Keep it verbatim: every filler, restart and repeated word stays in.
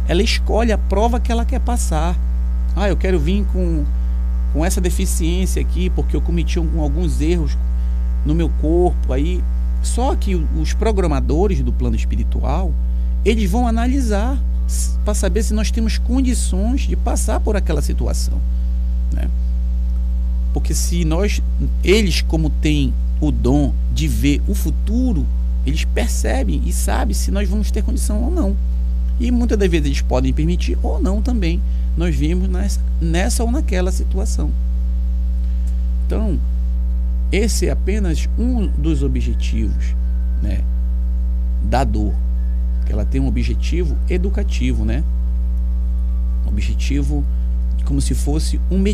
ela escolhe a prova que ela quer passar. Ah, eu quero vir com, com essa deficiência aqui, porque eu cometi um, alguns erros no meu corpo. Aí, só que os programadores do plano espiritual, eles vão analisar para saber se nós temos condições de passar por aquela situação, né? Porque se nós, eles como têm o dom de ver o futuro, eles percebem e sabem se nós vamos ter condição ou não. E muitas das vezes eles podem permitir ou não também nós vimos nessa, nessa ou naquela situação. Então, esse é apenas um dos objetivos, né, da dor, que ela tem um objetivo educativo, né? Um objetivo como se fosse um